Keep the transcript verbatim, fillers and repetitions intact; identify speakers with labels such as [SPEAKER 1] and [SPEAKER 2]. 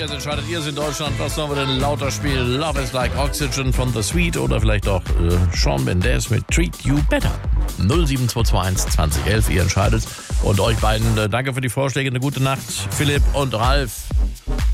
[SPEAKER 1] Jetzt entscheidet ihr es in Deutschland. Was sollen wir denn lauter spielen? Love is like Oxygen von The Sweet oder vielleicht auch äh, Shawn Mendes mit Treat You Better. null sieben zwei zwei eins zwanzig elf, ihr entscheidet. Und euch beiden äh, danke für die Vorschläge. Eine gute Nacht, Philipp und Ralf.